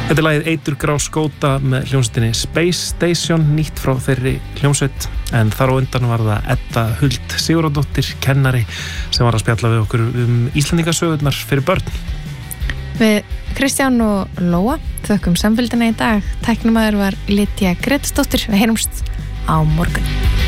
Þetta lagið Eiturgrá skóta með hljómsveitinni Space Station, nýtt frá þeirri hljómsveit, en þar á undan var það Edda Huld Sigurðardóttir, kennari, sem var að spjalla við okkur Íslendingasögurnar fyrir börn. Við Kristján og Lóa þökkum samfélgina í dag. Tæknimaður var Lydia Gretasdóttir. Við heyrumst á morgun.